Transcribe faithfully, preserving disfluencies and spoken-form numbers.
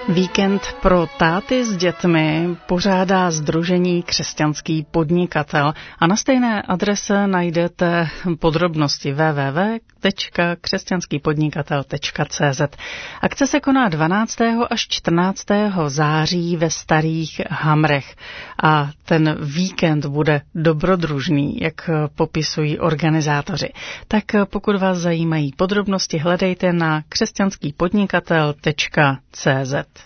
Víkend pro táty s dětmi pořádá Sdružení Křesťanský podnikatel a na stejné adrese najdete podrobnosti w w w tečka křesťanský podnikatel tečka c z. Akce se koná dvanáctého až čtrnáctého září ve Starých Hamrech a ten víkend bude dobrodružný, jak popisují organizátoři. Tak pokud vás zajímají podrobnosti, hledejte na křesťanský podnikatel tečka c z.